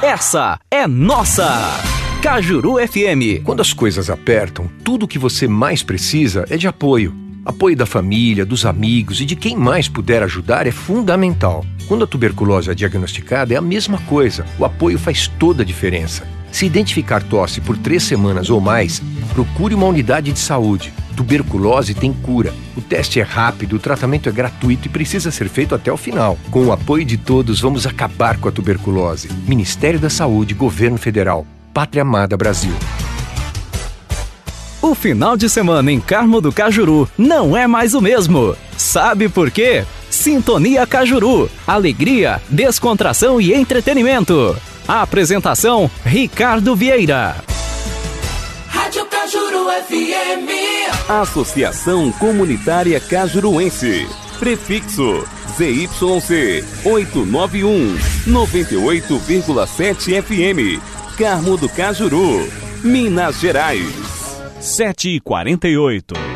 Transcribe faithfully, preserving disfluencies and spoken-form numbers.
essa é nossa! Cajuru F M. Quando as coisas apertam, tudo o que você mais precisa é de apoio. Apoio da família, dos amigos e de quem mais puder ajudar é fundamental. Quando a tuberculose é diagnosticada, é a mesma coisa. O apoio faz toda a diferença. Se identificar tosse por três semanas ou mais, procure uma unidade de saúde. Tuberculose tem cura. O teste é rápido, o tratamento é gratuito e precisa ser feito até o final. Com o apoio de todos, vamos acabar com a tuberculose. Ministério da Saúde, Governo Federal. Pátria Amada Brasil. O final de semana em Carmo do Cajuru não é mais o mesmo. Sabe por quê? Sintonia Cajuru. Alegria, descontração e entretenimento. A apresentação, Ricardo Vieira. Rádio Cajuru F M. Associação Comunitária Cajuruense. Prefixo Z Y C oitocentos e noventa e um, noventa e oito vírgula sete F M. Carmo do Cajuru, Minas Gerais. sete e quarenta e oito.